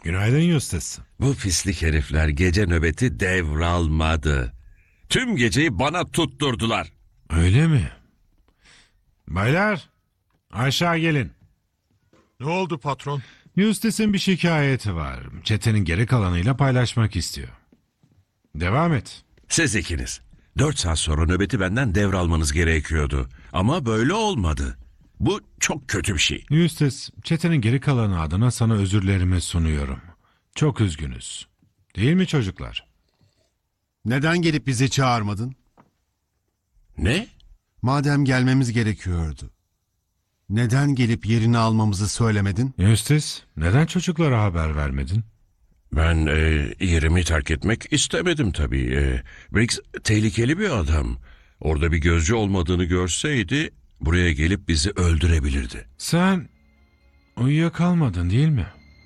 Günaydın Eustace. Bu pislik herifler gece nöbeti devralmadı. Tüm geceyi bana tutturdular. Öyle mi? Baylar, aşağı gelin. Ne oldu patron? Eustace'in bir şikayeti var. Çetenin geri kalanıyla paylaşmak istiyor. Devam et. Siz ikiniz. 4 saat sonra nöbeti benden devralmanız gerekiyordu. Ama böyle olmadı. Bu çok kötü bir şey. Eustace, çetenin geri kalanı adına sana özürlerimi sunuyorum. Çok üzgünüz. Değil mi çocuklar? Neden gelip bizi çağırmadın? Ne? Madem gelmemiz gerekiyordu. Neden gelip yerini almamızı söylemedin? Eustace, neden çocuklara haber vermedin? Ben yerimi terk etmek istemedim tabii. Briggs tehlikeli bir adam. Orada bir gözcü olmadığını görseydi buraya gelip bizi öldürebilirdi. Sen uyuyakalmadın değil mi?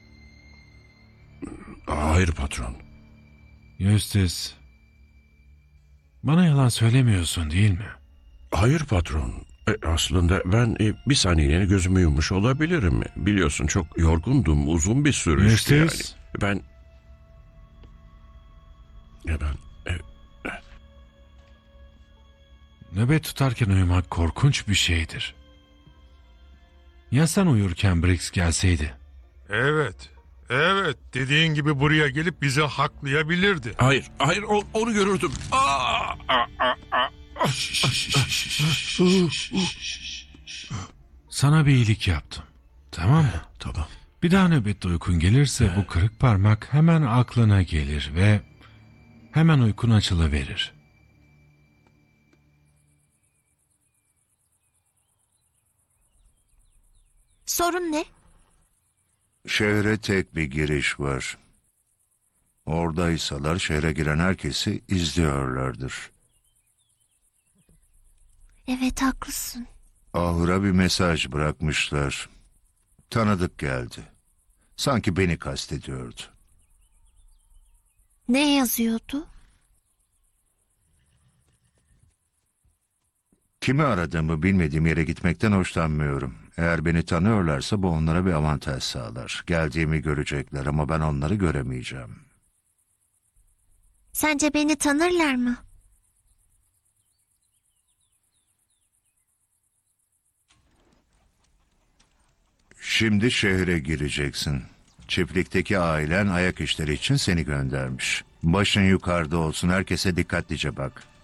Hayır patron. Eustace, bana yalan söylemiyorsun değil mi? Hayır patron. Aslında ben bir saniyeliğine gözümü yummuş olabilirim. Biliyorsun çok yorgundum. Uzun bir sürüştü yani. Eustace, Ben... Ya ben... nöbet tutarken uyumak korkunç bir şeydir. Ya sen uyurken Briggs gelseydi? Evet. Evet. Dediğin gibi buraya gelip bizi haklayabilirdi. Hayır, hayır onu görürdüm. Sana bir iyilik yaptım. Tamam mı? Tamam. Bir daha nöbette uykun gelirse bu kırık parmak hemen aklına gelir ve hemen uykun açılıverir. Sorun ne? Şehre tek bir giriş var. Oradaysalar şehre giren herkesi izliyorlardır. Evet, haklısın. Ahıra bir mesaj bırakmışlar. Tanıdık geldi. Sanki beni kastediyordu. Ne yazıyordu? Kimi aradığımı bilmediğim yere gitmekten hoşlanmıyorum. Eğer beni tanıyorlarsa bu onlara bir avantaj sağlar. Geldiğimi görecekler ama ben onları göremeyeceğim. Sence beni tanırlar mı? Şimdi şehre gireceksin. Çiftlikteki ailen ayak işleri için seni göndermiş. Başın yukarıda olsun, herkese dikkatlice bak.